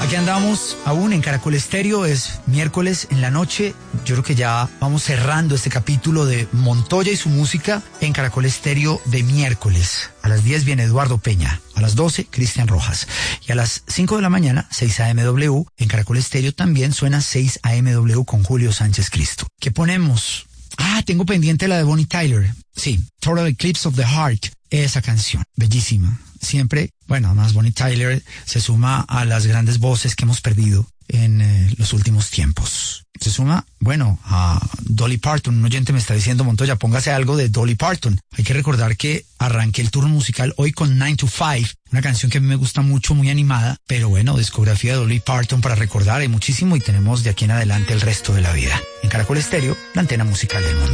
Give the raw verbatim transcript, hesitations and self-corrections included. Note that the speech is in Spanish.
Aquí andamos aún en Caracol Estéreo, es miércoles en la noche. Yo creo que ya vamos cerrando este capítulo de Montoya y su música en Caracol Estéreo de miércoles. A las diez viene Eduardo Peña, a las doce Cristian Rojas y a las cinco de la mañana seis A M W. En Caracol Estéreo también suena seis A M W con Julio Sánchez Cristo. ¿Qué ponemos? Ah, tengo pendiente la de Bonnie Tyler. Sí, Total Eclipse of the Heart. Esa canción, bellísima. Siempre, bueno, además Bonnie Tyler se suma a las grandes voces que hemos perdido en eh, los últimos tiempos. Se suma, bueno, a Dolly Parton. Un oyente me está diciendo, Montoya, póngase algo de Dolly Parton. Hay que recordar que arranqué el turno musical hoy con nine to five, una canción que a mí me gusta mucho, muy animada, pero bueno, discografía de Dolly Parton para recordar, hay muchísimo y tenemos de aquí en adelante el resto de la vida. En Caracol Estéreo, la antena musical del mundo.